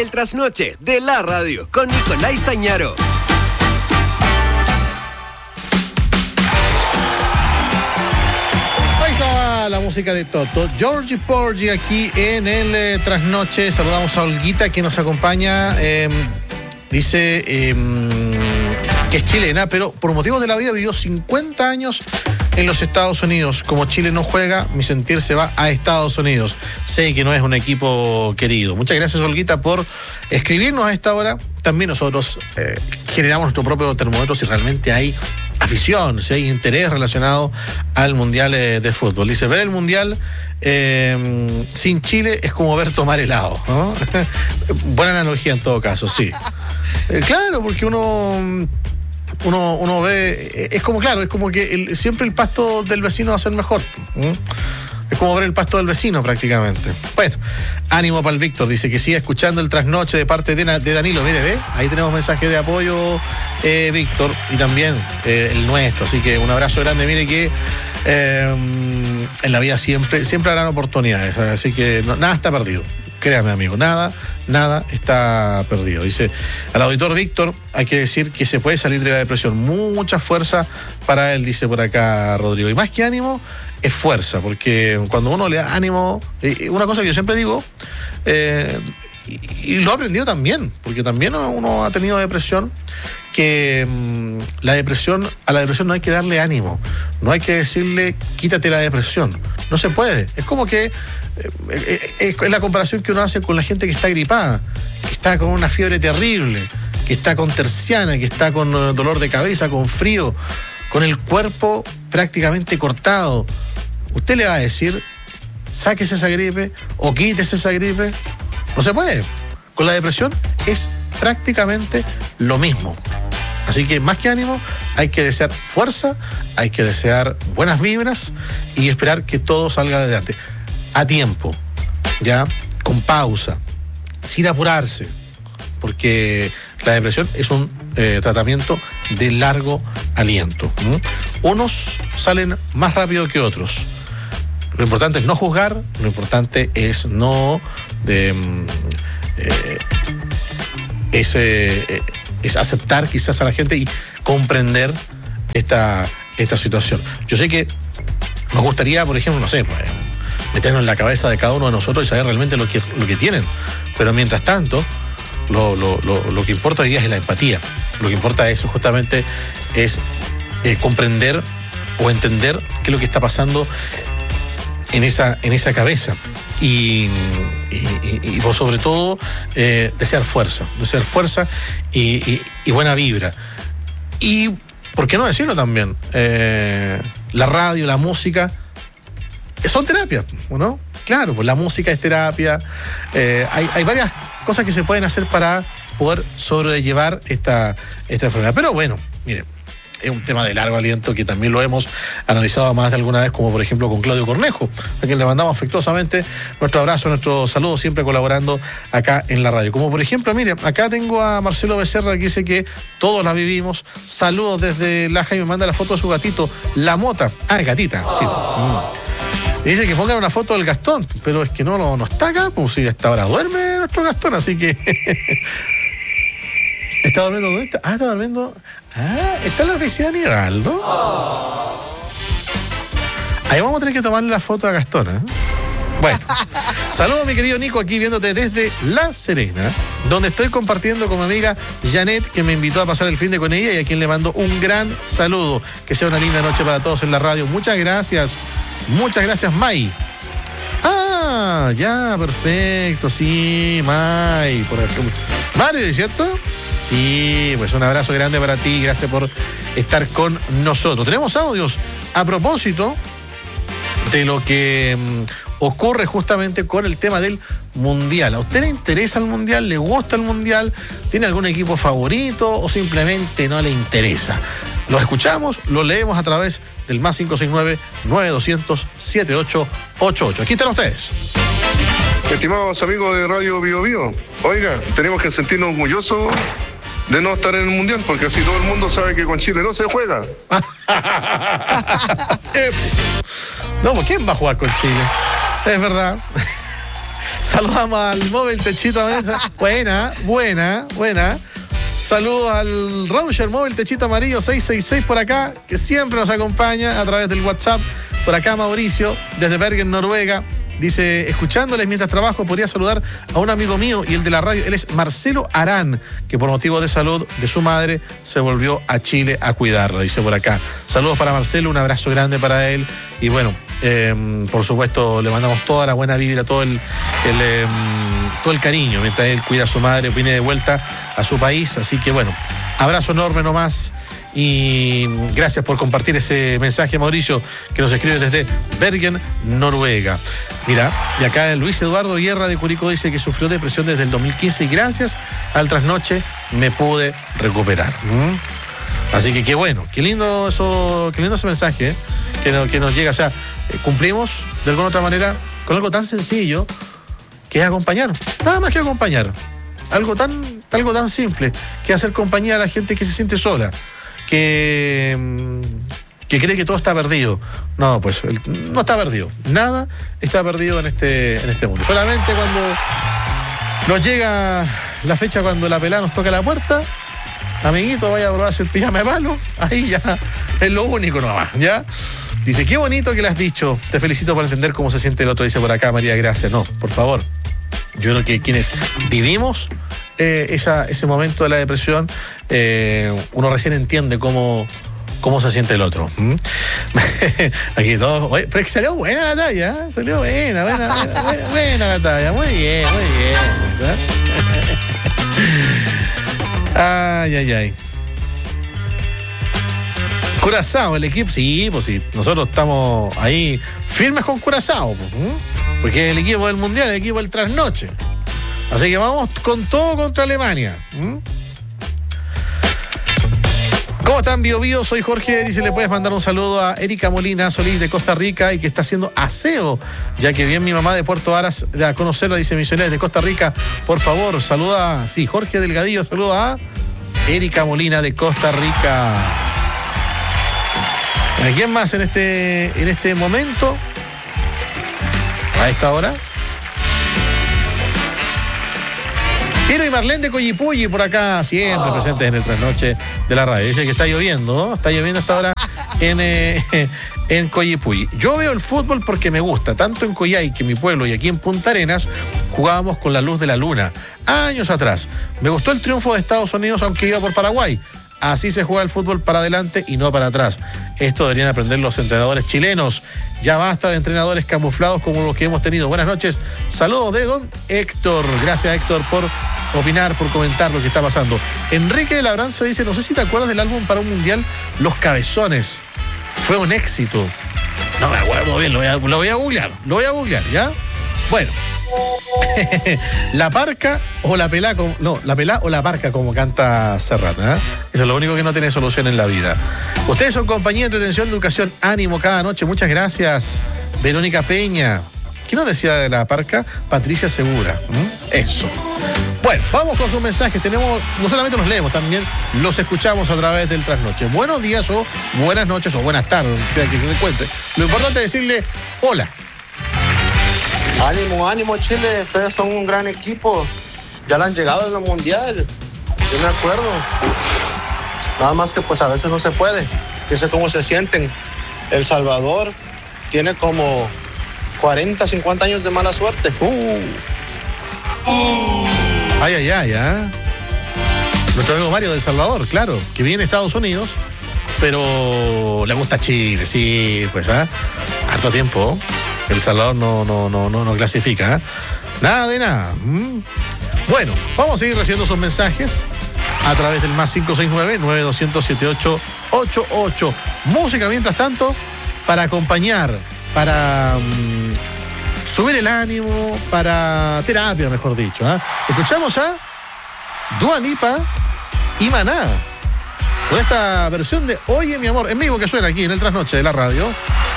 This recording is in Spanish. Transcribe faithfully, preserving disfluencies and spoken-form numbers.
el trasnoche de la radio con Nicolás Tañaro. Ahí está la música de Toto. Georgie Porgy aquí en el eh, trasnoche. Saludamos a Olguita que nos acompaña. Eh, dice eh, que es chilena, pero por motivos de la vida vivió cincuenta años en los Estados Unidos. Como Chile no juega, mi sentir se va a Estados Unidos. Sé que no es un equipo querido. Muchas gracias, Olguita, por escribirnos a esta hora. También nosotros eh, generamos nuestro propio termómetro si realmente hay afición, si hay interés relacionado al Mundial eh, de Fútbol. Dice, ver el Mundial eh, sin Chile es como ver tomar helado, ¿no? Buena analogía en todo caso, sí. Eh, claro, porque uno... Uno, uno ve, es como, claro, es como que el, siempre el pasto del vecino va a ser mejor. ¿Mm? Es como ver el pasto del vecino prácticamente. Bueno, ánimo para el Víctor, dice que siga escuchando el trasnoche de parte de, de Danilo. Mire, ve, ahí tenemos mensaje de apoyo, eh, Víctor, y también eh, el nuestro. Así que un abrazo grande. Mire que eh, en la vida siempre, siempre habrán oportunidades. Así que no, nada está perdido. Créame, amigo, nada, nada está perdido. Dice, al auditor Víctor, hay que decir que se puede salir de la depresión. Mucha fuerza para él, dice por acá Rodrigo. Y más que ánimo, es fuerza, porque cuando uno le da ánimo, eh, una cosa que yo siempre digo, eh, y, y lo he aprendido también, porque también uno ha tenido depresión, que mmm, la depresión, a la depresión no hay que darle ánimo, no hay que decirle, quítate la depresión. No se puede. Es como que es la comparación que uno hace con la gente que está gripada, que está con una fiebre terrible, que está con terciana, que está con dolor de cabeza, con frío, con el cuerpo prácticamente cortado. Usted le va a decir, sáquese esa gripe o quítese esa gripe. No se puede. Con la depresión es prácticamente lo mismo. Así que más que ánimo, hay que desear fuerza, hay que desear buenas vibras y esperar que todo salga adelante. A tiempo, ya, con pausa, sin apurarse, porque la depresión es un eh, tratamiento de largo aliento. ¿Mm? Unos salen más rápido que otros. Lo importante es no juzgar, lo importante es no de, eh, es, eh, es aceptar quizás a la gente y comprender esta, esta situación. Yo sé que nos gustaría, por ejemplo, no sé, pues, meternos en la cabeza de cada uno de nosotros y saber realmente lo que, lo que tienen. Pero mientras tanto, lo, lo, lo, lo que importa hoy día es la empatía. Lo que importa es justamente es eh, comprender o entender qué es lo que está pasando en esa, en esa cabeza. Y, y, y, y por sobre todo, eh, desear fuerza. Desear fuerza y, y, y buena vibra. Y, ¿por qué no decirlo también? Eh, la radio, la música son terapias, ¿no? Claro, pues la música es terapia. Eh, hay, hay varias cosas que se pueden hacer para poder sobrellevar esta, esta enfermedad. Pero bueno, miren, es un tema de largo aliento que también lo hemos analizado más de alguna vez, como por ejemplo con Claudio Cornejo, a quien le mandamos afectuosamente nuestro abrazo, nuestro saludo, siempre colaborando acá en la radio. Como por ejemplo, miren, acá tengo a Marcelo Becerra que dice que todos la vivimos. Saludos desde Laja y me manda la foto de su gatito, la Mota. Ah, es gatita, sí. Mm. Dice que pongan una foto del Gastón, pero es que no, no, no está acá, pues si hasta ahora duerme nuestro Gastón, así que... ¿Está durmiendo dónde está? Ah, está durmiendo... Ah, está en la oficina Nival, ¿no? Ahí vamos a tener que tomarle la foto a Gastón, ¿eh? Bueno, saludos mi querido Nico, aquí viéndote desde La Serena, donde estoy compartiendo con mi amiga Janet, que me invitó a pasar el fin de con ella y a quien le mando un gran saludo. Que sea una linda noche para todos en la radio. Muchas gracias. Muchas gracias, May. Ah, ya, perfecto, sí, May. Por aquí. Mario, ¿cierto? Sí, pues un abrazo grande para ti, gracias por estar con nosotros. Tenemos audios a propósito de lo que mmm, ocurre justamente con el tema del Mundial. ¿A usted le interesa el Mundial? ¿Le gusta el Mundial? ¿Tiene algún equipo favorito o simplemente no le interesa? Lo escuchamos, lo leemos a través del más cinco seis nueve, nueve dos cero cero, siete ocho ocho ocho. Aquí están ustedes. Estimados amigos de Radio Bio Bio, oiga, tenemos que sentirnos orgullosos de no estar en el Mundial, porque así todo el mundo sabe que con Chile no se juega. Sí. No, ¿quién va a jugar con Chile? Es verdad. Saludamos al móvil Techito Amarillo. Buena, buena, buena. Saludos al Roger Móvil Techito Amarillo seiscientos sesenta y seis por acá, que siempre nos acompaña a través del WhatsApp. Por acá Mauricio, desde Bergen, Noruega. Dice, escuchándoles mientras trabajo, podría saludar a un amigo mío y el de la radio. Él es Marcelo Arán, que por motivo de salud de su madre se volvió a Chile a cuidarla, dice por acá. Saludos para Marcelo, un abrazo grande para él. Y bueno, eh, por supuesto, le mandamos toda la buena vibra, todo el, el, eh, todo el cariño, mientras él cuida a su madre, viene de vuelta a su país. Así que bueno, abrazo enorme nomás. Y gracias por compartir ese mensaje, Mauricio, que nos escribe desde Bergen, Noruega. Mira, y acá Luis Eduardo Guerra de Curicó dice que sufrió depresión desde el dos mil quince y gracias al trasnoche me pude recuperar. ¿Mm? Así que qué bueno, qué lindo eso, qué lindo ese mensaje, ¿eh? que, no, que nos llega. O sea, eh, cumplimos de alguna otra manera con algo tan sencillo que es acompañar, nada más que acompañar. Algo tan, algo tan simple que hacer compañía a la gente que se siente sola. Que, que cree que todo está perdido. No, pues no está perdido. Nada está perdido en este, en este mundo. Solamente cuando nos llega la fecha, cuando la pelada nos toca la puerta, amiguito, vaya a probarse el pijama de palo. Ahí ya es lo único nomás, ¿ya? Dice, qué bonito que le has dicho. Te felicito por entender cómo se siente el otro. Dice por acá María Gracia. No, por favor. Yo creo que quienes vivimos eh, esa, ese momento de la depresión, eh, uno recién entiende cómo, cómo se siente el otro. ¿Mm? Aquí todos. Oye, pero es que salió buena la talla, ¿eh? Salió buena, buena, buena, buena, buena la talla. Muy bien, muy bien. ¿Sabes? Ay, ay, ay. Curazao, el equipo, sí, pues sí, nosotros estamos ahí firmes con Curazao, pues, ¿eh? Porque es el equipo del Mundial, el equipo del trasnoche. Así que vamos con todo contra Alemania. ¿Mm? ¿Cómo están, Bio Bio? Soy Jorge. Dice, le puedes mandar un saludo a Erika Molina Solís de Costa Rica y que está haciendo aseo, ya que bien mi mamá de Puerto Aras a conocerla, dice Misioneros de Costa Rica. Por favor, saluda, sí, Jorge Delgadillo, saluda a Erika Molina de Costa Rica. ¿A quién más en este, en este momento? A esta hora. Piero y Marlene de Coyipulli por acá, siempre oh. presentes en el trasnoche de la radio. Dice que está lloviendo, ¿no? Está lloviendo hasta ahora en, eh, en Coyipulli. Yo veo el fútbol porque me gusta. Tanto en Coyhaique, mi pueblo, y aquí en Punta Arenas, jugábamos con la luz de la luna. Años atrás. Me gustó el triunfo de Estados Unidos, aunque iba por Paraguay. Así se juega el fútbol, para adelante y no para atrás. Esto deberían aprender los entrenadores chilenos. Ya basta de entrenadores camuflados como los que hemos tenido. Buenas noches. Saludos de don Héctor. Gracias, Héctor, por opinar, por comentar lo que está pasando. Enrique de Labranza dice, no sé si te acuerdas del álbum para un mundial, Los Cabezones. Fue un éxito. No me acuerdo bien, lo voy a, lo voy a googlear. Lo voy a googlear, ¿ya? Bueno. La parca o la pelá, como, no, la pelá o la parca, como canta Serrat, ¿eh? Eso es lo único que no tiene solución en la vida. Ustedes son compañía de entretención, educación, ánimo cada noche. Muchas gracias, Verónica Peña. ¿Quién nos decía de la parca? Patricia Segura. ¿Mm? Eso. Bueno, vamos con sus mensajes. Tenemos, no solamente los leemos, también los escuchamos a través del trasnoche. Buenos días o buenas noches o buenas tardes, que se encuentre. Lo importante es decirle hola. Ánimo, ánimo, Chile, ustedes son un gran equipo. Ya le han llegado en el mundial. Yo me acuerdo. Nada más que pues a veces no se puede. Fíjense cómo se sienten. El Salvador tiene como cuarenta, cincuenta años de mala suerte. Uh. Uh. Ay, ay, ay, ¿eh? Nuestro amigo Mario de El Salvador, claro, que viene a Estados Unidos, pero le gusta Chile, sí, pues, ¿ah? ¿eh? Harto tiempo. El Salvador no, no, no, no, no clasifica, ¿eh? Nada de nada. ¿Mm? Bueno, vamos a seguir recibiendo sus mensajes a través del más cinco seis nueve, nueve dos cero cero, siete ocho ocho ocho. Música, mientras tanto, para acompañar, para um, subir el ánimo, para terapia, mejor dicho, ¿eh? Escuchamos a Dua Lipa y Maná con esta versión de Oye, mi amor, en vivo, que suena aquí en el trasnoche de la radio.